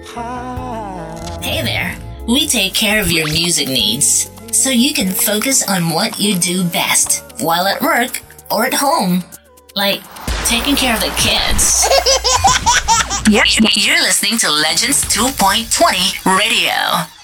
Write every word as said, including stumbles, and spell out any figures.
Hey there. We take care of your music needs so you can focus on what you do best while at work or at home. Like taking care of the kids. You're, you're listening to Legends two point twenty Radio.